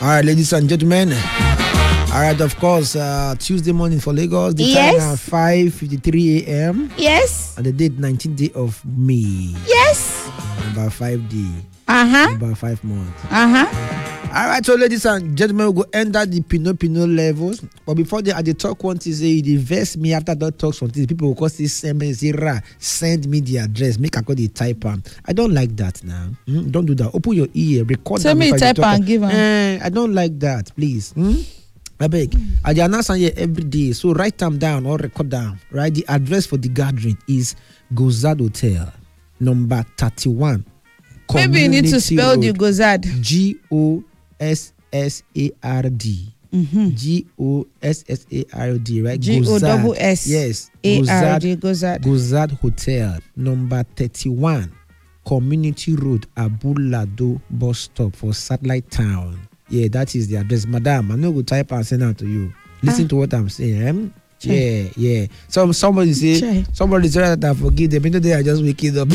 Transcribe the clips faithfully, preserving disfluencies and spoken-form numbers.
All right, ladies and gentlemen. All right, of course, uh, Tuesday morning for Lagos. The yes. time at five fifty-three a.m. Yes. And the date nineteenth day of May. Yes. About five days. Uh-huh. About five months. Uh-huh. All right, so ladies and gentlemen, we'll go enter the Pinot Pinot levels. But before they, at the talk one to say, they verse me after that talk something. People will call this send me, say, send me the address. Make a call the type. Um, I don't like that now. Mm? Don't do that. Open your ear, record. Tell me type and give them. Eh, I don't like that, please. Mm? I beg. Mm. I announce here every day. So write them down or record down. Right? The address for the gathering is Gozad Hotel, number thirty-one. Maybe you need to spell Road. The Gozad. G O S S A R D. Mm-hmm. G O S S A R D, right? G O double S. Yes. A R D, Gozad. Gozad Hotel, number thirty-one, Community Road, Abu Lado bus stop for Satellite Town. Yeah, that is the address. Madam, I'm not going to type and send out to you. Listen ah. to what I'm saying. Eh? Yeah, yeah. Some somebody say Chai. somebody say that I forgive them. Today I just wake it up.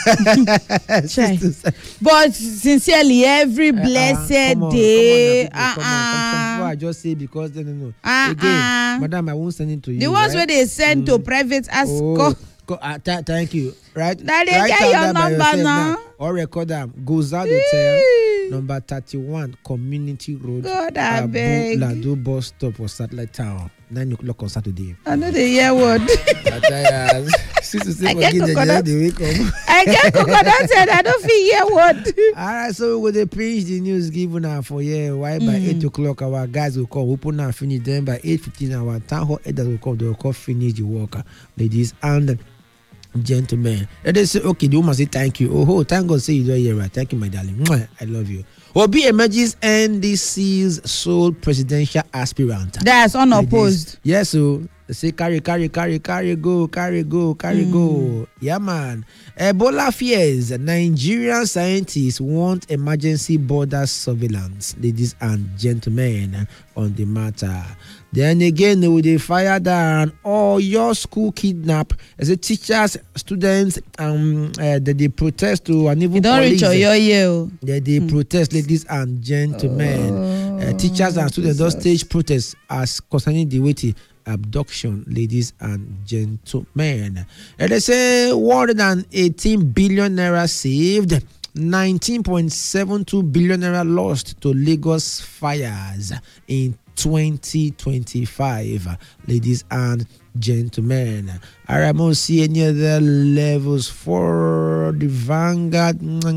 But sincerely, every blessed uh, uh, come on, day. Come on, come on, uh, uh, I just say because they don't know. Uh, Again, uh, madam, I won't send it to you. The ones right? where they send mm. to private ask. Oh, go, uh, th- thank you. Right? Now they get your number now. now. Or record them. Gozad Hotel, number thirty-one, Community Road, God, I beg. Lado bus stop for Satellite Town. Nine o'clock on Saturday. I know the year word. I get coconut. I get coconut and I don't feel year word. All right, so we will preach the news given out for yeah. Why by mm. eight o'clock our guys will come open and finish them by eight fifteen. Our town hall elders will come. They will come finish the work, ladies and gentlemen. And they say okay. The woman say thank you. Oh, thank God say you don't hear right. Thank you, my darling. I love you. Obi emerges N D C's sole presidential aspirant. That's unopposed. Yes, so they say carry, carry, carry, carry, go, carry, go, carry, mm. go. Yeah, man. Ebola fears. Nigerian scientists want emergency border surveillance, ladies and gentlemen, on the matter. Then again, they will fire down all your school kidnap as a teachers, students, um, uh, that they protest to, and even you don't police. Reach your year. They, they mm. protest, ladies and gentlemen. Oh. Uh, teachers and students don't stage protests as concerning the weighty abduction, ladies and gentlemen. And they say one hundred eighteen billion naira saved, nineteen point seven two billion naira lost to Lagos fires in twenty twenty-five, ladies and gentlemen. I won't see any other levels for the Vanguard.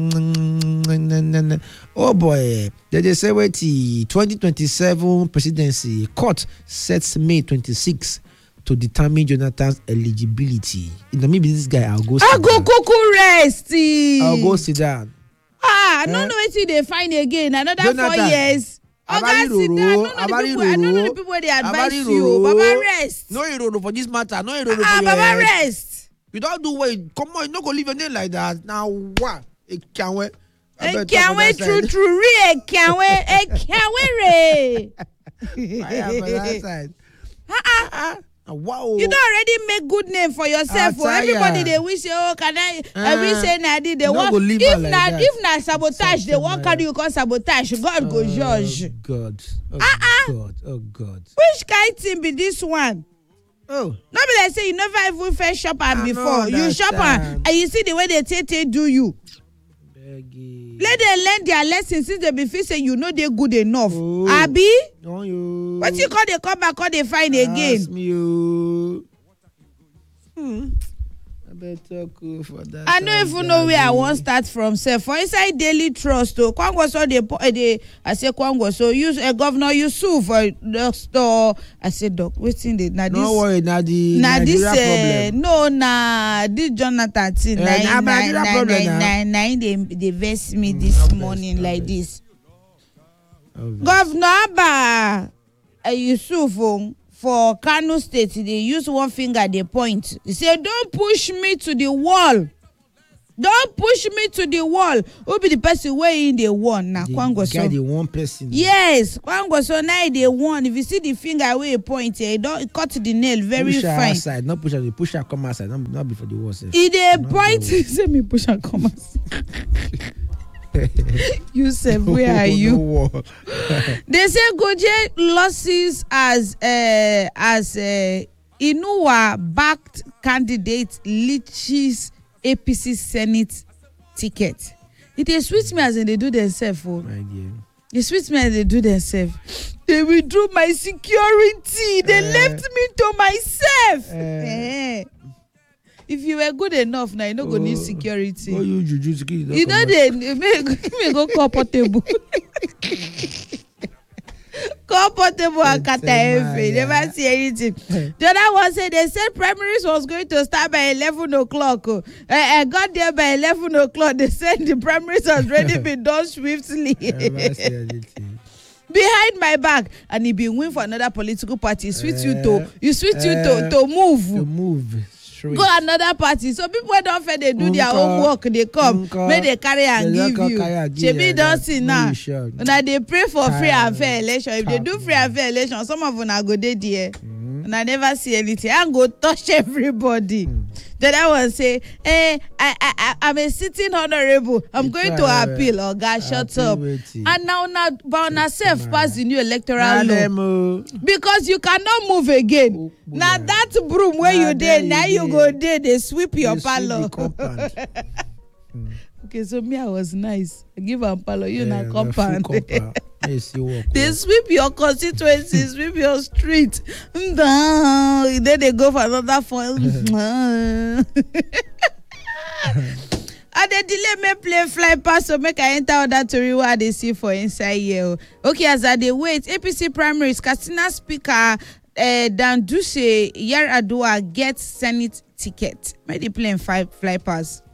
Oh boy, they say wait, twenty twenty-seven presidency court sets May twenty-sixth to determine Jonathan's eligibility. You know, maybe this guy, I'll go. I'll go cuckoo rest. I'll go sit down. Ah, I don't eh? know what they find again. Another Jonathan. four years. Oh, guys, sit down. I don't know the people. I don't know the people they advise you. Baba rest. No hero for this matter. No hero for ah, your Baba head. rest. You don't do what. Come on, you not gonna leave your name like that. Now what? It can't wait. It can't wait. True, true. It can't wait. It can't wait. I am on that side. Ah ah. Wow. You don't already make good name for yourself. For everybody they wish you, oh, can I uh, every say na did they want if like not if not sabotage, they want carry you cause sabotage. God oh, go judge. God. Oh uh-uh. God. Oh God. Which kind thing be this one? Oh. Nobody like say you never even first shop am before. You shop am and you see the way they take take do you. Beggy. Let them learn their lessons since they be feel say you know they good enough. Oh. Abi? No you. What you call they come back or they find again? Ask me you. Hmm. I better go for that. I don't even know where I want start from. Say for inside Daily Trust, oh, Kwango so they they I say Kwango so use a governor Yusuf for the store. I say doc, waiting the now this. No worry, now the now this uh, problem. no nah this Jonathan thing. Uh, nine nine nine nine nine nine they they vex me mm, this morning like this. Obvious. Governor Abba uh, Yusuf um, for Kano State, they use one finger, they point. They say, don't push me to the wall. Don't push me to the wall. Who be the person way in the one now? Kwango so. The one person. Yes, Kwango so now they one. If you see the finger where you point, eh, don't cut the nail very push fine. Push outside, not push her. Push her come outside, not, not before the wall. If they point, say me push her come outside. Yusuf, where are you? They say Goje losses as uh, as uh, Inuwa backed candidate leaches A P C Senate ticket. It is sweet me as in they do themselves. Oh. It sweet me as they do themselves. They withdrew my security. They uh, left me to myself. Uh, eh. If you were good enough now, you don't oh, go need security. Oh, you juju security. You know they may go comfortable. Comfortable and kata every. Never see anything. The other one said they said primaries was going to start by eleven o'clock. Uh, I got there by eleven o'clock. They said the primaries has already been done swiftly. Behind my back, and he been win for another political party. Switch uh, you to you switch uh, you to to move. To move. Go another party. So people don't feel they do their own work. They come, may they carry and give you. Shebi don't see now. Now they pray for free and fair election. If they do free and fair election, some of them are go there. Mm-hmm. And I never see anything. I go touch everybody. Mm. The other one say, "Hey, I, I, I, I'm a sitting honorable. I'm going to appeal." Oh God, shut up. And now, now, but now, self pass the new electoral law because you cannot move again. Now that broom where you did, now you go there, they sweep your parlor. Okay, so me, I was nice. I give a parlor, you yeah, na compound. They sweep your constituency, sweep your street. Then they go for another phone. And they delay me play fly pass so make I enter other to what they see for inside here. Okay, as I they wait, A P C primaries, Katsina Speaker uh, Danduse Yaradua gets Senate ticket. May they play five fly pass.